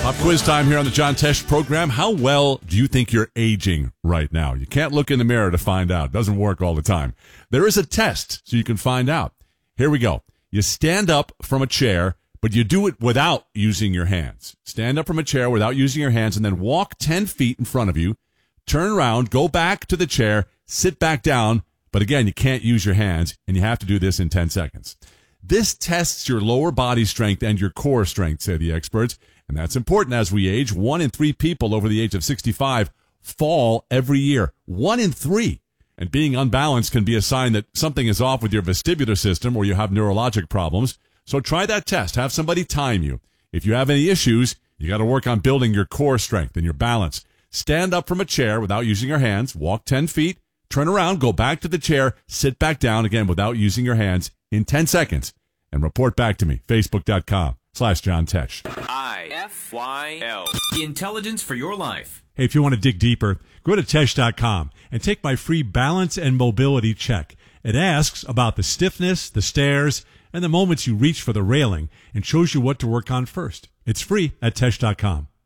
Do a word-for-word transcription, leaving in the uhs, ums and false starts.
Pop quiz time here on the John Tesh program. How well do you think you're aging right now? You can't look in the mirror to find out. It doesn't work all the time. There is a test so you can find out. Here we go. You stand up from a chair, but you do it without using your hands. Stand up from a chair without using your hands and then walk ten feet in front of you. Turn around, go back to the chair, sit back down. But again, you can't use your hands, and you have to do this in ten seconds. This tests your lower body strength and your core strength, say the experts. And that's important as we age. One in three people over the age of sixty-five fall every year. One in three. And being unbalanced can be a sign that something is off with your vestibular system or you have neurologic problems. So try that test. Have somebody time you. If you have any issues, you got to work on building your core strength and your balance. Stand up from a chair without using your hands. Walk ten feet. Turn around. Go back to the chair. Sit back down again without using your hands in ten seconds. And report back to me. Facebook.com slash John Tesh. I F Y L. Intelligence for your life. Hey, if you want to dig deeper, go to Tesh dot com and take my free balance and mobility check. It asks about the stiffness, the stairs, and the moments you reach for the railing and shows you what to work on first. It's free at Tesh dot com.